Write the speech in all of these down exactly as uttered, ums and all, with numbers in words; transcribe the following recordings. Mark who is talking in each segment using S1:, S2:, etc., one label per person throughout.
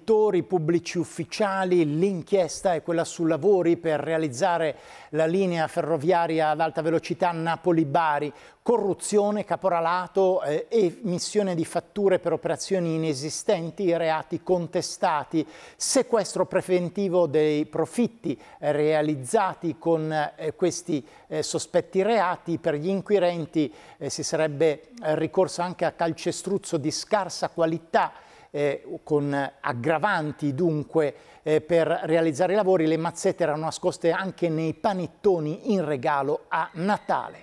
S1: distributori pubblici ufficiali, l'inchiesta è quella su lavori per realizzare la linea ferroviaria ad alta velocità Napoli-Bari, corruzione, caporalato, eh, emissione di fatture per operazioni inesistenti, reati contestati, sequestro preventivo dei profitti eh, realizzati con eh, questi eh, sospetti reati. Per gli inquirenti eh, si sarebbe eh, ricorso anche a calcestruzzo di scarsa qualità, Eh, con aggravanti dunque eh, per realizzare i lavori. Le mazzette erano nascoste anche nei panettoni in regalo a Natale.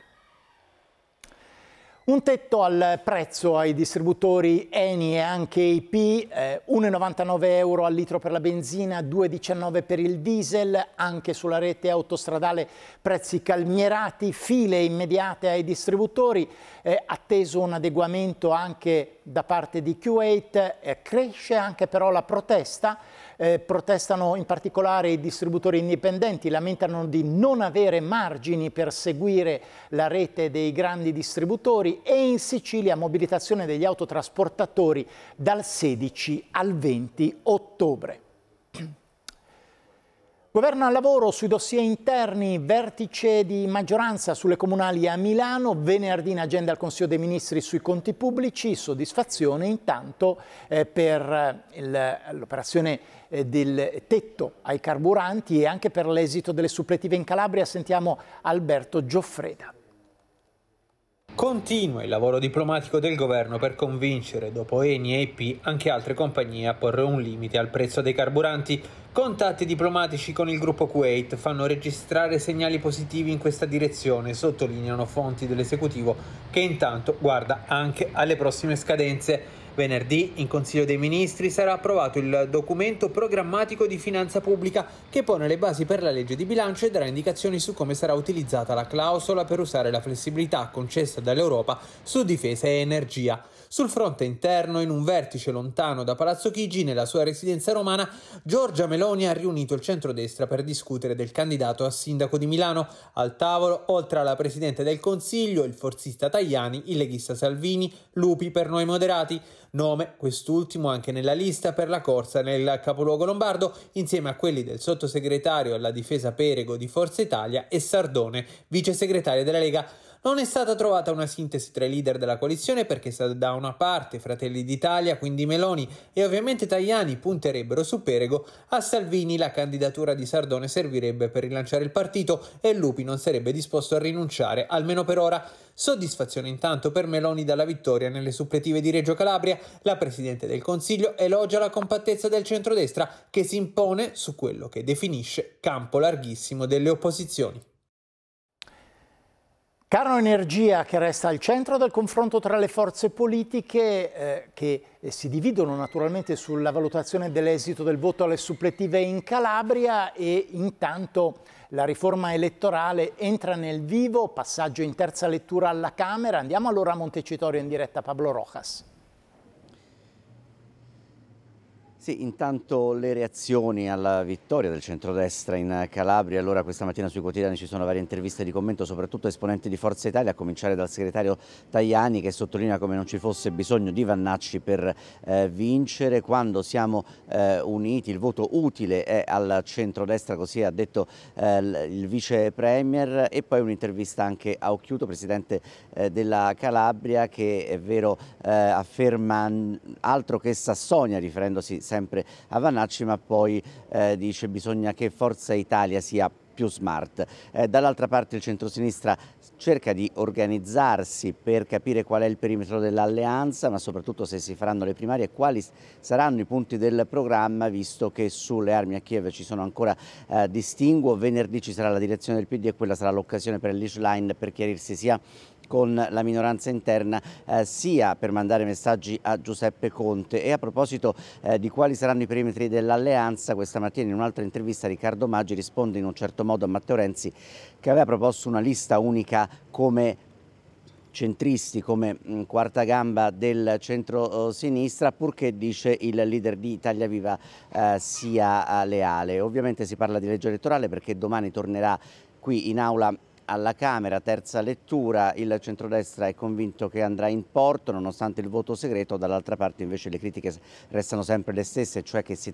S1: Un tetto al prezzo ai distributori Eni e anche E I P, eh, uno virgola novantanove euro al litro per la benzina, due virgola diciannove per il diesel, anche sulla rete autostradale prezzi calmierati, file immediate ai distributori, eh, atteso un adeguamento anche da parte di Kuwait, eh, cresce anche però la protesta. Eh, protestano in particolare i distributori indipendenti, lamentano di non avere margini per seguire la rete dei grandi distributori, e in Sicilia mobilitazione degli autotrasportatori dal sedici al venti ottobre. Governo al lavoro sui dossier interni, vertice di maggioranza sulle comunali a Milano, venerdì in agenda al Consiglio dei Ministri sui conti pubblici, soddisfazione intanto eh, per l'operazione eh, del tetto ai carburanti e anche per l'esito delle suppletive in Calabria. Sentiamo Alberto Gioffreda.
S2: Continua il lavoro diplomatico del governo per convincere, dopo Eni e E P, anche altre compagnie a porre un limite al prezzo dei carburanti. Contatti diplomatici con il gruppo Kuwait fanno registrare segnali positivi in questa direzione, sottolineano fonti dell'esecutivo, che intanto guarda anche alle prossime scadenze. Venerdì in Consiglio dei Ministri sarà approvato il documento programmatico di finanza pubblica che pone le basi per la legge di bilancio e darà indicazioni su come sarà utilizzata la clausola per usare la flessibilità concessa dall'Europa su difesa e energia. Sul fronte interno, in un vertice lontano da Palazzo Chigi, nella sua residenza romana, Giorgia Meloni ha riunito il centrodestra per discutere del candidato a sindaco di Milano. Al tavolo, oltre alla Presidente del Consiglio, il forzista Tajani, il leghista Salvini, Lupi per Noi Moderati. Nome, quest'ultimo, anche nella lista per la corsa nel capoluogo lombardo, insieme a quelli del sottosegretario alla difesa Perego di Forza Italia e Sardone, vice segretario della Lega. Non è stata trovata una sintesi tra i leader della coalizione perché da una parte Fratelli d'Italia, quindi Meloni, e ovviamente Tajani punterebbero su Perego, a Salvini la candidatura di Sardone servirebbe per rilanciare il partito e Lupi non sarebbe disposto a rinunciare, almeno per ora. Soddisfazione intanto per Meloni dalla vittoria nelle suppletive di Reggio Calabria. La Presidente del Consiglio elogia la compattezza del centrodestra che si impone su quello che definisce campo larghissimo delle opposizioni.
S1: Caro energia che resta al centro del confronto tra le forze politiche eh, che eh, si dividono naturalmente sulla valutazione dell'esito del voto alle suppletive in Calabria, e intanto la riforma elettorale entra nel vivo, passaggio in terza lettura alla Camera. Andiamo allora a Montecitorio in diretta, Pablo Rojas.
S3: Sì, intanto le reazioni alla vittoria del centrodestra in Calabria. Allora questa mattina sui quotidiani ci sono varie interviste di commento, soprattutto esponenti di Forza Italia, a cominciare dal segretario Tajani, che sottolinea come non ci fosse bisogno di Vannacci per eh, vincere. Quando siamo eh, uniti il voto utile è al centrodestra, così ha detto eh, il vice premier. E poi un'intervista anche a Occhiuto, presidente eh, della Calabria, che è vero eh, afferma altro che Sassonia, riferendosi sempre a Vannacci, ma poi eh, dice bisogna che Forza Italia sia più smart. Eh, dall'altra parte il centrosinistra cerca di organizzarsi per capire qual è il perimetro dell'alleanza, ma soprattutto se si faranno le primarie e quali saranno i punti del programma, visto che sulle armi a Kiev ci sono ancora eh, distinguo. Venerdì ci sarà la direzione del P D e quella sarà l'occasione per l'Ishline per chiarirsi sia con la minoranza interna eh, sia per mandare messaggi a Giuseppe Conte. E a proposito eh, di quali saranno i perimetri dell'alleanza, questa mattina in un'altra intervista Riccardo Maggi risponde in un certo modo a Matteo Renzi, che aveva proposto una lista unica come centristi, come mh, quarta gamba del centro-sinistra, purché, dice, il leader di Italia Viva eh, sia eh, leale. Ovviamente si parla di legge elettorale perché domani tornerà qui in aula alla Camera, terza lettura. Il centrodestra è convinto che andrà in porto nonostante il voto segreto. Dall'altra parte invece le critiche restano sempre le stesse, cioè che si